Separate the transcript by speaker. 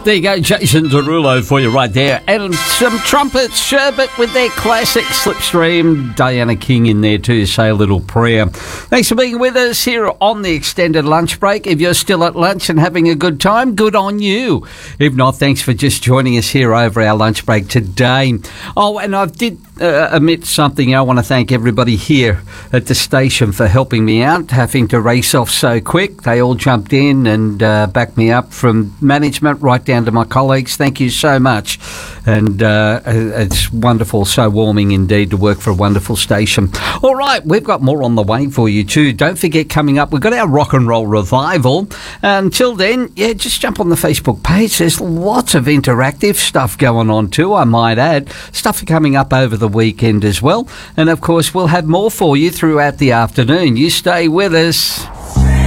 Speaker 1: There you go, Jason Derulo for you right there. And some trumpets, Sherbet with their classic Slipstream. Diana King in there too, say a little prayer. Thanks for being with us here on the extended lunch break. If you're still at lunch and having a good time, good on you. If not, thanks for just joining us here over our lunch break today. Oh, and I did omit something. I want to thank everybody here at the station for helping me out, having to race off so quick. They all jumped in and backed me up, from management right down to my colleagues. Thank you so much. And it's wonderful, so warming indeed to work for a wonderful station. All right, we've got more on the way for you too. Don't forget, coming up, we've got our rock and roll revival. Until then, yeah, just jump on the Facebook page. There's lots of interactive stuff going on too, I might add. Stuff coming up over the weekend as well. And of course, we'll have more for you throughout the afternoon. You stay with us.